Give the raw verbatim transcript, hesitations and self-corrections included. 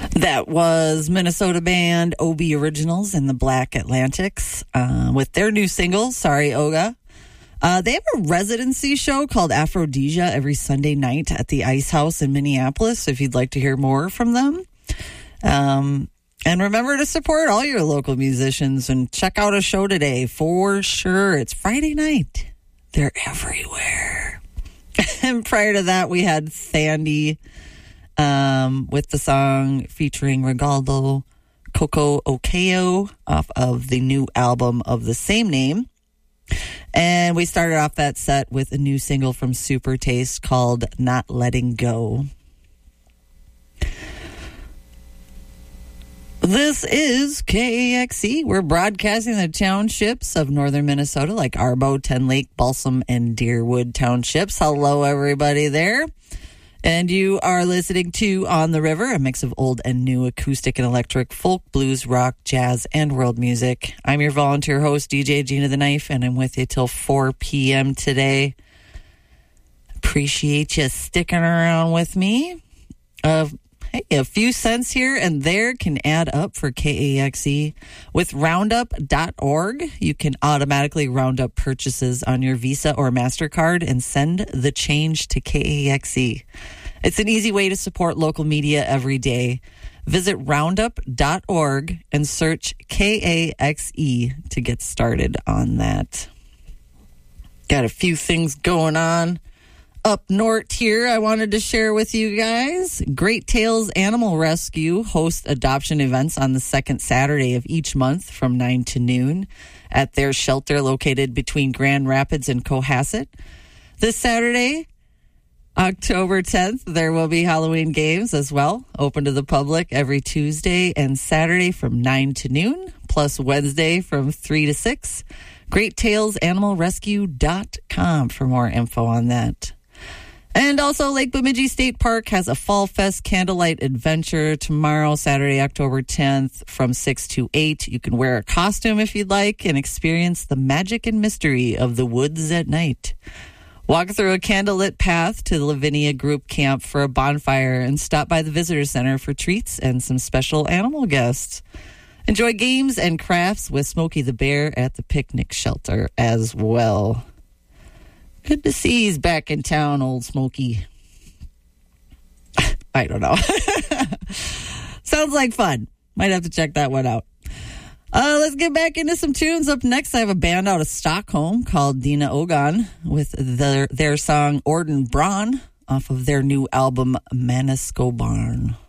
That was Minnesota band O B Originals and the Black Atlantics uh, with their new single, Sorry Oga. Uh, they have a residency show called Aphrodisia every Sunday night at the Ice House in Minneapolis if you'd like to hear more from them. Um, and remember to support all your local musicians and check out a show today for sure. It's Friday night. They're everywhere. And prior to that, we had Sandy um, with the song featuring Regaldo Coco Okeo off of the new album of the same name. And we started off that set with a new single from Super Taste called Not Letting Go. This is K A X E. We're broadcasting the townships of northern Minnesota like Arbo, Ten Lake, Balsam, and Deerwood townships. Hello, everybody there. And you are listening to On the River, a mix of old and new acoustic and electric, folk, blues, rock, jazz, and world music. I'm your volunteer host, D J Gina the Knife, and I'm with you till four p.m. today. Appreciate you sticking around with me. Uh, hey, a few cents here and there can add up for K A X E. With roundup dot org, you can automatically round up purchases on your Visa or MasterCard and send the change to K A X E. It's an easy way to support local media every day. Visit roundup dot org and search K A X E to get started on that. Got a few things going on up north here I wanted to share with you guys. Great Tales Animal Rescue hosts adoption events on the second Saturday of each month from nine to noon at their shelter located between Grand Rapids and Cohasset. This Saturday, October tenth, there will be Halloween games as well, open to the public every Tuesday and Saturday from nine to noon, plus Wednesday from three to six. great tales animal rescue dot com for more info on that. And also, Lake Bemidji State Park has a Fall Fest Candlelight Adventure tomorrow, Saturday, October tenth, from six to eight. You can wear a costume if you'd like and experience the magic and mystery of the woods at night. Walk through a candlelit path to the Lavinia Group Camp for a bonfire and stop by the Visitor Center for treats and some special animal guests. Enjoy games and crafts with Smokey the Bear at the picnic shelter as well. Good to see he's back in town, old Smokey. I don't know. Sounds like fun. Might have to check that one out. Uh, let's get back into some tunes. Up next, I have a band out of Stockholm called Dina Ogan with their, their song Orden Braun off of their new album Manisko Barn.